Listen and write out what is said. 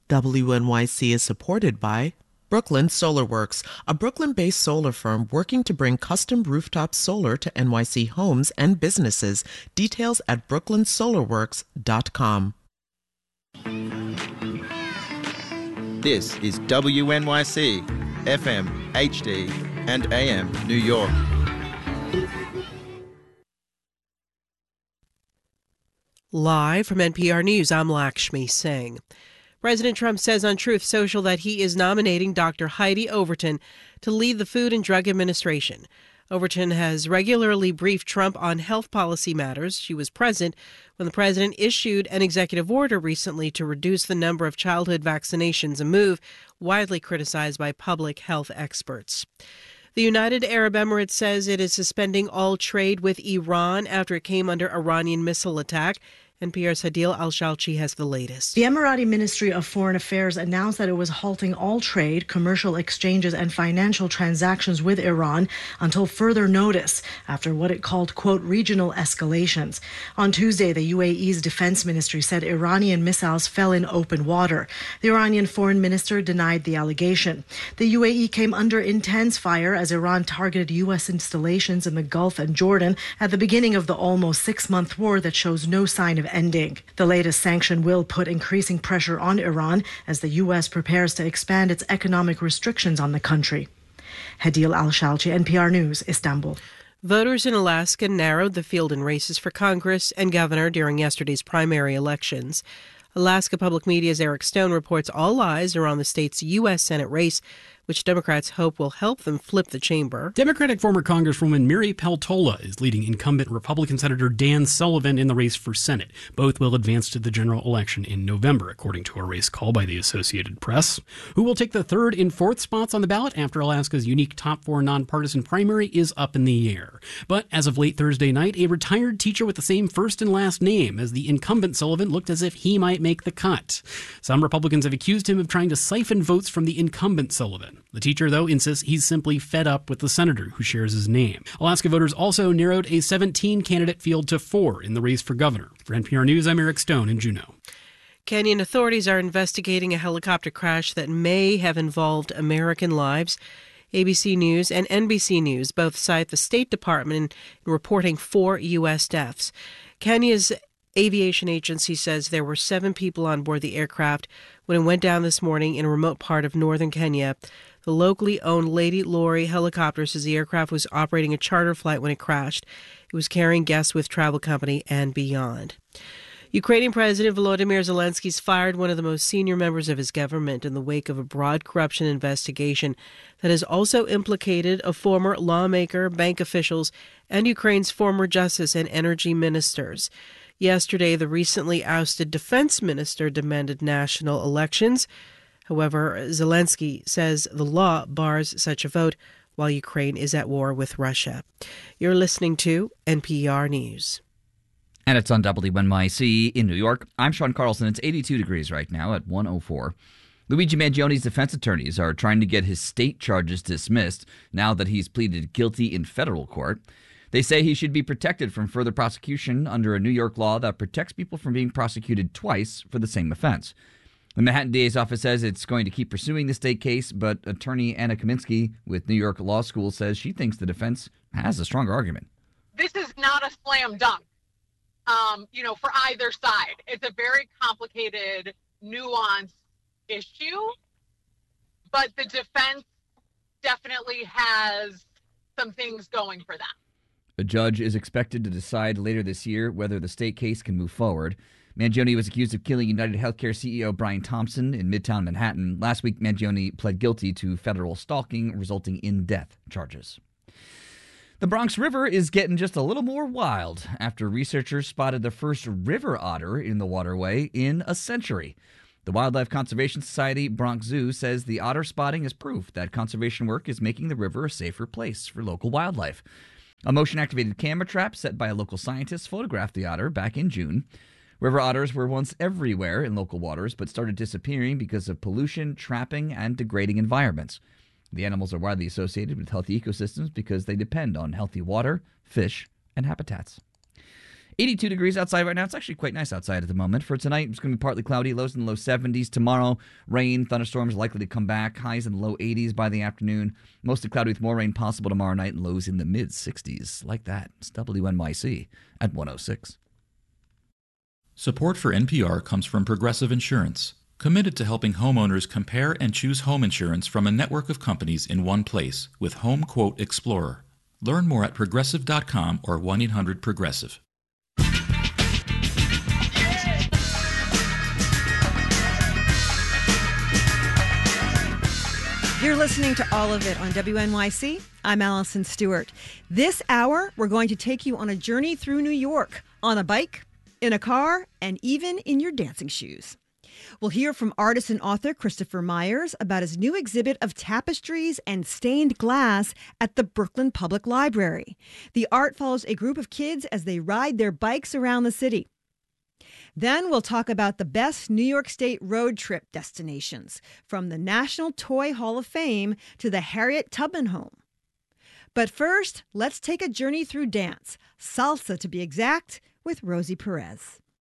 WNYC is supported by Brooklyn Solar Works, a Brooklyn-based solar firm working to bring custom rooftop solar to NYC homes and businesses. Details at brooklynsolarworks.com. This is WNYC, FM, HD, and AM New York. Live from NPR News, I'm Lakshmi Singh. President Trump says on Truth Social that he is nominating Dr. Heidi Overton to lead the Food and Drug Administration. Overton has regularly briefed Trump on health policy matters. She was present when the president issued an executive order recently to reduce the number of childhood vaccinations, a move widely criticized by public health experts. The United Arab Emirates says it is suspending all trade with Iran after it came under Iranian missile attack. NPR's Hadil Al-Shalchi has the latest. The Emirati Ministry of Foreign Affairs announced that it was halting all trade, commercial exchanges, and financial transactions with Iran until further notice after what it called, quote, regional escalations. On Tuesday, the UAE's defense ministry said Iranian missiles fell in open water. The Iranian foreign minister denied the allegation. The UAE came under intense fire as Iran targeted U.S. installations in the Gulf and Jordan at the beginning of the almost 6-month war that shows no sign of ending. The latest sanction will put increasing pressure on Iran as the U.S. prepares to expand its economic restrictions on the country. Hadil Al-Shalchi, NPR News, Istanbul. Voters in Alaska narrowed the field in races for Congress and governor during yesterday's primary elections. Alaska Public Media's Eric Stone reports all eyes are on the state's U.S. Senate race, which Democrats hope will help them flip the chamber. Democratic former Congresswoman Mary Peltola is leading incumbent Republican Senator Dan Sullivan in the race for Senate. Both will advance to the general election in November, according to a race call by the Associated Press. Who will take the third and fourth spots on the ballot after Alaska's unique top four nonpartisan primary is up in the air. But as of late Thursday night, a retired teacher with the same first and last name as the incumbent Sullivan looked as if he might make the cut. Some Republicans have accused him of trying to siphon votes from the incumbent Sullivan. The teacher, though, insists he's simply fed up with the senator who shares his name. Alaska voters also narrowed a 17-candidate field to 4 in the race for governor. For NPR News, I'm Eric Stone in Juneau. Kenyan authorities are investigating a helicopter crash that may have involved American lives. ABC News and NBC News both cite the State Department in reporting 4 U.S. deaths. Kenya's aviation agency says there were 7 people on board the aircraft when it went down this morning in a remote part of northern Kenya. The locally owned Lady Lori helicopter says the aircraft was operating a charter flight when it crashed. It was carrying guests with travel company and beyond. Ukrainian President Volodymyr Zelensky's fired one of the most senior members of his government in the wake of a broad corruption investigation that has also implicated a former lawmaker, bank officials, and Ukraine's former justice and energy ministers. Yesterday, the recently ousted defense minister demanded national elections. However, Zelensky says the law bars such a vote while Ukraine is at war with Russia. You're listening to NPR News. And it's on WNYC in New York. I'm Sean Carlson. It's 82 degrees right now at 104. Luigi Mangioni's defense attorneys are trying to get his state charges dismissed now that he's pleaded guilty in federal court. They say he should be protected from further prosecution under a New York law that protects people from being prosecuted twice for the same offense. The Manhattan DA's office says it's going to keep pursuing the state case, but attorney Anna Kaminsky with New York Law School says she thinks the defense has a stronger argument. This is not a slam dunk, for either side. It's a very complicated, nuanced issue, but the defense definitely has some things going for them. A judge is expected to decide later this year whether the state case can move forward. Mangioni was accused of killing United Healthcare CEO Brian Thompson in Midtown Manhattan. Last week, Mangioni pled guilty to federal stalking, resulting in death charges. The Bronx River is getting just a little more wild after researchers spotted the first river otter in the waterway in a century. The Wildlife Conservation Society Bronx Zoo says the otter spotting is proof that conservation work is making the river a safer place for local wildlife. A motion-activated camera trap set by a local scientist photographed the otter back in June. River otters were once everywhere in local waters, but started disappearing because of pollution, trapping, and degrading environments. The animals are widely associated with healthy ecosystems because they depend on healthy water, fish, and habitats. 82 degrees outside right now. It's actually quite nice outside at the moment. For tonight, it's going to be partly cloudy, lows in the low 70s. Tomorrow, rain, thunderstorms likely to come back. Highs in the low 80s by the afternoon. Mostly cloudy with more rain possible tomorrow night, and lows in the mid 60s. Like that. It's WNYC at 106. Support for NPR comes from Progressive Insurance, committed to helping homeowners compare and choose home insurance from a network of companies in one place with Home Quote Explorer. Learn more at progressive.com or 1-800-PROGRESSIVE. You're listening to All of It on WNYC. I'm Allison Stewart. This hour, we're going to take you on a journey through New York, on a bike, in a car, and even in your dancing shoes. We'll hear from artist and author Christopher Myers about his new exhibit of tapestries and stained glass at the Brooklyn Public Library. The art follows a group of kids as they ride their bikes around the city. Then we'll talk about the best New York State road trip destinations, from the National Toy Hall of Fame to the Harriet Tubman home. But first, let's take a journey through dance, salsa to be exact, with Rosie Perez.